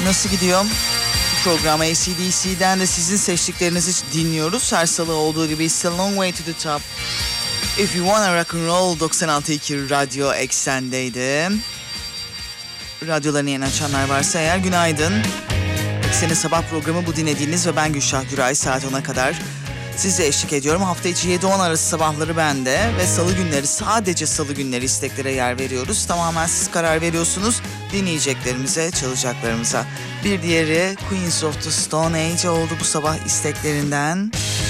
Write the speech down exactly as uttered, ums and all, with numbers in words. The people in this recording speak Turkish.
Nasıl gidiyor? Program A C D C'den de sizin seçtiklerinizi dinliyoruz. Her salı olduğu gibi It's a long way to the top. If you wanna rock and roll doksan altı nokta iki Radyo Eksen'deydi. Radyolarını yeni açanlar varsa eğer günaydın. Eksen'in sabah programı bu dinlediğiniz ve ben Gülşah Güray saat ona kadar size eşlik ediyorum. Hafta içi yedi on arası sabahları bende ve salı günleri, sadece salı günleri isteklere yer veriyoruz. Tamamen siz karar veriyorsunuz dinleyeceklerimize, çalacaklarımıza. Bir diğeri Queens of the Stone Age oldu bu sabah isteklerinden.